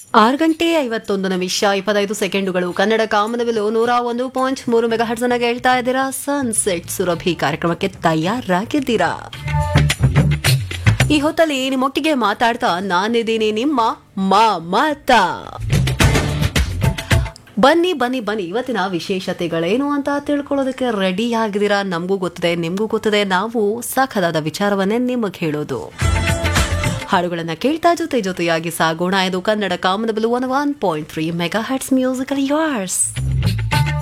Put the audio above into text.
6:51 Kannada ಕಾಮನಬಿಲು 101.3 megahertz ಅನ್ನ ಹೇಳ್ತಾ ಇದ್ದೀರಾ. ಸನ್ಸೆಟ್ ಸುರಭಿ ಕಾರ್ಯಕ್ರಮಕ್ಕೆ ತಯಾರಾಗಿದ್ದೀರಾ? ಈ ಹೊತ್ತಲ್ಲಿ ನಿಮ್ಮೊಟ್ಟಿಗೆ ಮಾತಾಡ್ತಾ ನಾನಿದ್ದೀನಿ ನಿಮ್ಮ ಮಮತಾ. ಬನ್ನಿ ಬನ್ನಿ ಬನ್ನಿ, ಇವತ್ತಿನ ವಿಶೇಷತೆಗಳೇನು ಅಂತ ತಿಳ್ಕೊಳ್ಳೋದಕ್ಕೆ ರೆಡಿ ಆಗಿದ್ದೀರಾ? ನಮಗೂ ಗೊತ್ತಿದೆ, ನಿಮಗೂ ಗೊತ್ತಿದೆ, ನಾವು ಸಖದಾದ ವಿಚಾರವನ್ನೇ ನಿಮಗೆ ಹೇಳೋದು. ಹಾಡುಗಳನ್ನ ಕೇಳ್ತಾ ಜೊತೆಯಾಗಿ ಸಾಗೋಣ. ಇದು ಕನ್ನಡ ಕಾಮನಬಿಲು 101.3 ಮೆಗಾಹರ್ಟ್ಸ್ ಮ್ಯೂಸಿಕಲ್ ಯಾರ್ಸ್.